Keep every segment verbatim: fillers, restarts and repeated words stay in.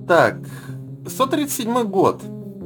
Так, сто тридцать седьмой год.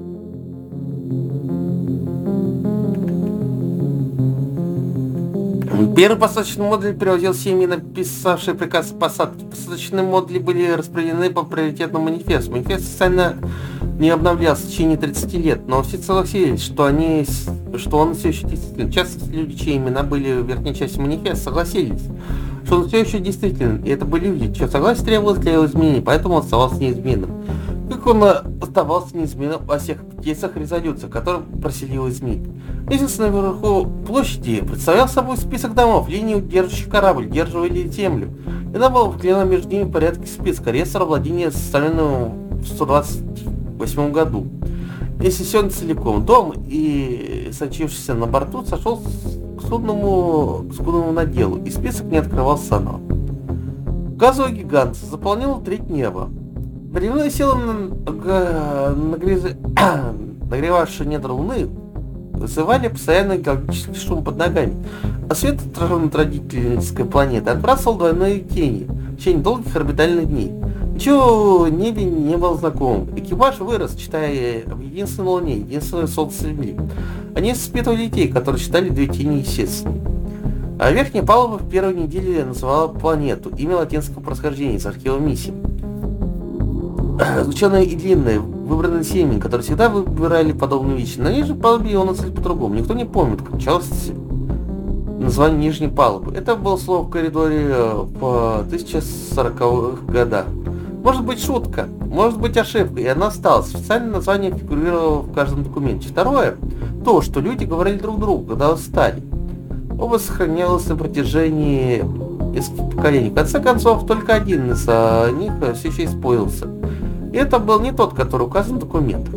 Первый посадочный модуль перевозил семьи, написавшие приказ о посадке. Посадочные модули были распределены по приоритетному манифесту. Манифест официально не обновлялся в течение тридцати лет, но все согласились, что, они, что он все еще действителен. В частности, люди, чьи имена были в верхней части манифеста, согласились, что он все еще действителен. И это были люди, чье согласие требовалось для его изменений, поэтому он оставался неизменным. Как он оставался неизменным во всех петициях и резолюциях, которые просили его изменить. Единственное, наверху площади представлял собой список домов, линии, удерживающих корабль, удерживали землю. И там был вклеен между ними порядок списка реестра владения, составленного в сто двадцать восьмом году. Если все целиком, дом и сочившийся на борту сошел к судному, к судному наделу, и список не открывался заново. Газовый гигант заполнил треть неба. Приливная сила нагревавшая недра Луны вызывали постоянный галактический шум под ногами, а свет, отраженный от родительской планеты, отбрасывал двойные тени в течение долгих орбитальных дней. Ничего в небе не было знакомым. Экипаж вырос, читая в единственной Луне, единственное Солнце Земли. Они воспитывали детей, которые считали две тени естественными. А верхняя палуба в первой неделе называла планету, имя латинского происхождения из архива миссии. Звучное и длинное, выбранные семьи, которые всегда выбирали подобные вещи. На нижней палубе его назвали по-другому. Никто не помнит, как началось название нижней палубы. Это было слово в коридоре по тысяча сороковых годах. Может быть шутка, может быть ошибка, и она осталась. Официальное название фигурировало в каждом документе. Второе, то, что люди говорили друг другу, когда устали. Оба сохранялось на протяжении нескольких поколений. В конце концов, только один из а, них все еще использовался. И это был не тот, который указан в документах.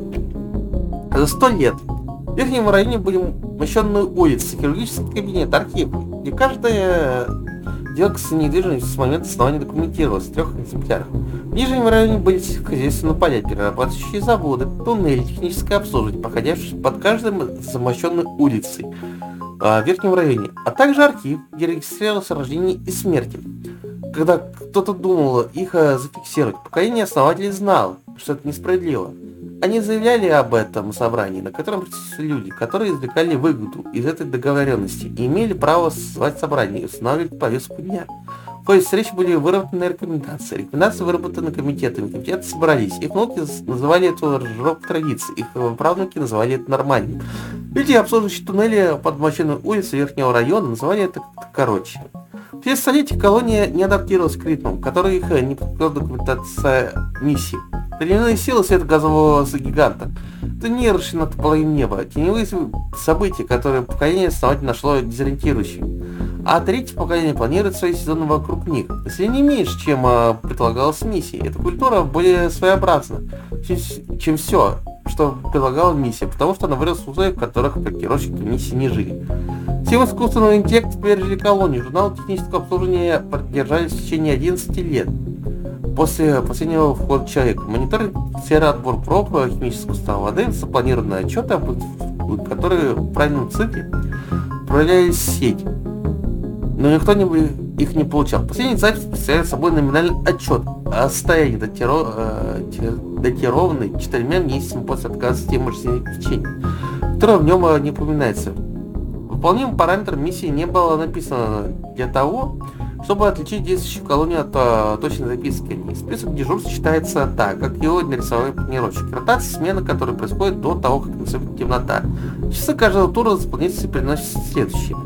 За сто лет в верхнем районе были мощенные улицы, хирургический кабинет, архив, где каждая сделка с недвижимостью с момента основания документировалась в трех экземплярах. В нижнем районе были хозяйственные поля, перерабатывающие заводы, туннели, техническое обслуживание, проходящие под каждой замощенной улицей в верхнем районе, а также архив, где регистрировалось рождение и смерти. Когда кто-то думал их зафиксировать, поколение основателей знало, что это несправедливо. Они заявляли об этом собрании, на котором присутствовали люди, которые извлекали выгоду из этой договоренности и имели право созвать собрание и устанавливать повестку дня. В ходе встреч были выработаны рекомендации. Рекомендации выработаны комитетами. Комитеты собрались. Их внуки называли эту аранжировку традицией. Их правнуки называли это нормальным. Люди, обслуживающие туннели под мощенной улицей верхнего района, называли это короче. Через столетия колония не адаптировалась к ритмам, которые их не подкрепила документация миссии. Приливные силы света газового гиганта. Это не над половиной неба. Теневые события, которые поколение основательно нашло дезориентирующими. А третье поколение планирует свои сезоны вокруг них. Если не меньше, чем а, предполагалось в миссии. Эта культура более своеобразна, чем, чем все, что предлагала миссия, потому что она выросла в условиях, в которых проектировщики миссии не жили. Всем искусственного интеллекта пережили колонию. Журналы технического обслуживания продержались в течение одиннадцати лет. После последнего входа человека. Мониторинг сферы отбор проб химического состава воды, запланированные отчеты, которые в правильном цикле отправлялись в сеть. Но никто не, их не получал. Последний запись представляет собой номинальный отчет о состоянии, датиро, э, датированный четырьмя месяцами после отказа системы жизнеобеспечения, которое в нем не упоминается. Выполнимым параметром миссии не было написано для того, чтобы отличить действующую колонию от а, точной записки. Список дежурств читается так, как его нарисовали планировщики. Ротация, смена, которая происходит до того, как наступит темнота. Часы каждого тура заполнительницы переносятся следующие.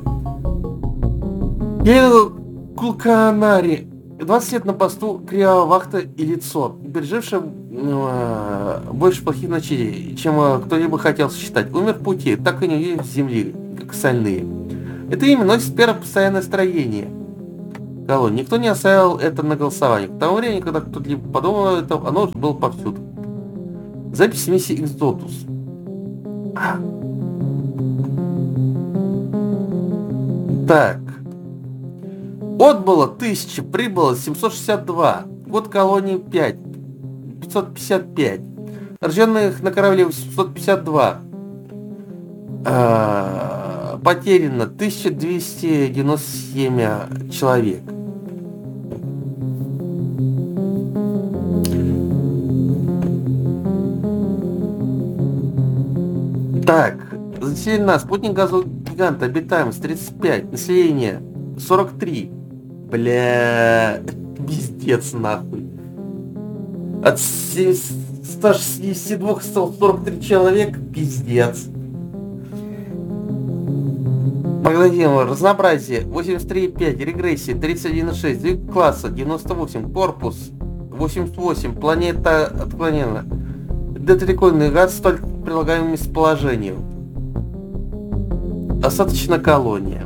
Гейл Кулканари, двадцать лет на посту, криовахта и лицо, переживший э, больше плохих ночей, чем э, кто-либо хотел сосчитать. Умер в пути, так и не увидев земли, как остальные. Это имя носит первое постоянное строение колонии. Никто не оставил это на голосование. К тому времени, когда кто-либо подумал это, оно уже было повсюду. Запись миссии Exodus. Так. Отбыло тысяча, прибыло семьсот шестьдесят два. Год колонии пять. пятьсот пятьдесят пять. Рожденных на корабле восемьсот пятьдесят два. А, потеряно тысяча двести девяносто семь человек. Так, заселена. Спутник газового гиганта. Обитаемость тридцать пять. Население сорок три. Бля, пиздец нахуй. От ста шестидесяти двух стало сорок три человека, пиздец. Поглядим, разнообразие восемьдесят три и пять, регрессия тридцать один и шесть, двиг класса девяносто восемь, корпус восемьдесят восемь, планета отклонена. Детрикольный газ столь прилагаемым местоположению. Осадочная колония.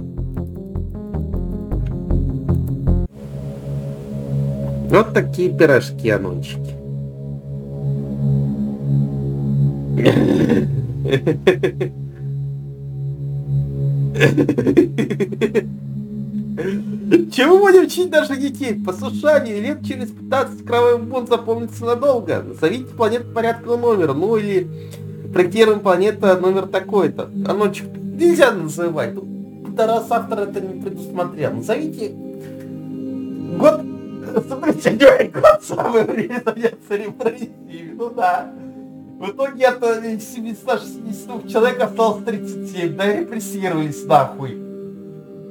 Вот такие пирожки, анончики. Чего будем учить наших детей? Послушание, лет через пятнадцать кровавый бунт запомнится надолго. Назовите планету порядкового номера, ну или проектируем планета номер такой-то. Анончик нельзя называть. Раз автор это не предусмотрел. Назовите год. Седьмой год, самое время заняться репрессиями. Ну да. В итоге от ста шестидесяти двух человек осталось тридцать семь. Да, репрессировались нахуй.